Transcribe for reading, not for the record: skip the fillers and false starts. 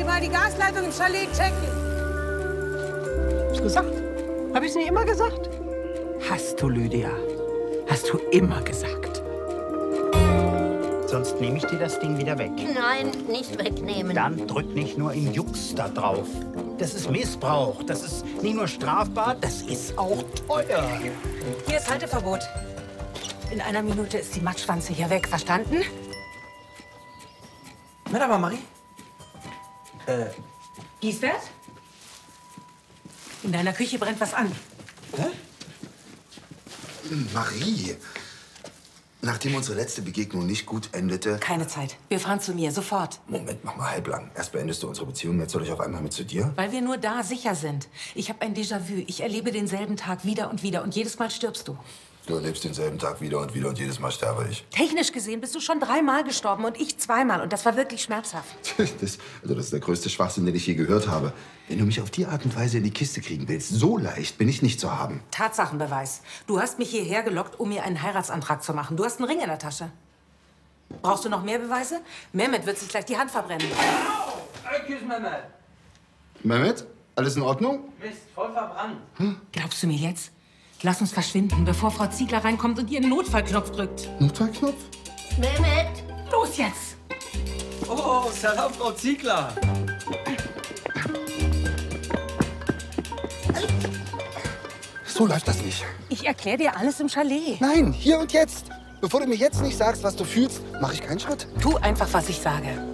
Sie mal die Gasleitung im Chalet checken. Hab's gesagt. Hab ich's nicht immer gesagt? Hast du, Lydia. Hast du immer gesagt. Sonst nehme ich dir das Ding wieder weg. Nein, nicht wegnehmen. Dann drück nicht nur im Jux da drauf. Das ist Missbrauch. Das ist nicht nur strafbar, das ist auch teuer. Hier ist Halteverbot. In einer Minute ist die Matschwanze hier weg, verstanden? Madame Marie? Giesbert? In deiner Küche brennt was an. Hä? Marie, nachdem unsere letzte Begegnung nicht gut endete... Keine Zeit. Wir fahren zu mir, sofort. Moment, mach mal halblang. Erst beendest du unsere Beziehung, jetzt soll ich auf einmal mit zu dir? Weil wir nur da sicher sind. Ich habe ein Déjà-vu. Ich erlebe denselben Tag wieder und wieder. Und jedes Mal stirbst du. Du erlebst denselben Tag wieder und jedes Mal sterbe ich. Technisch gesehen bist du schon 3-mal gestorben und ich 2-mal. Und das war wirklich schmerzhaft. Das ist der größte Schwachsinn, den ich je gehört habe. Wenn du mich auf die Art und Weise in die Kiste kriegen willst, so leicht bin ich nicht zu haben. Tatsachenbeweis. Du hast mich hierher gelockt, um mir einen Heiratsantrag zu machen. Du hast einen Ring in der Tasche. Brauchst du noch mehr Beweise? Mehmet wird sich gleich die Hand verbrennen. Küss Mehmet. Mehmet, alles in Ordnung? Mist, voll verbrannt. Glaubst du mir jetzt? Lass uns verschwinden, bevor Frau Ziegler reinkommt und ihren Notfallknopf drückt. Notfallknopf? Mehmet! Los jetzt! Oh, Salam, Frau Ziegler. So läuft das nicht. Ich erkläre dir alles im Chalet. Nein, hier und jetzt. Bevor du mir jetzt nicht sagst, was du fühlst, mache ich keinen Schritt. Tu einfach, was ich sage.